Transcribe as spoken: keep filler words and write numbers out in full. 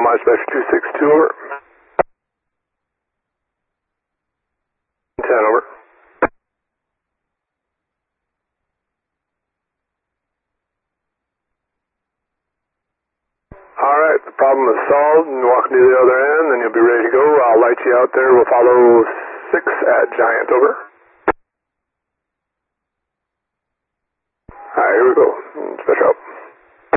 my special two six two, over. ten, over. Alright, the problem is solved, and walking to the other end, then you'll be ready to go. I'll light you out there. We'll follow six at Giant, over. Alright, here we go. Special out.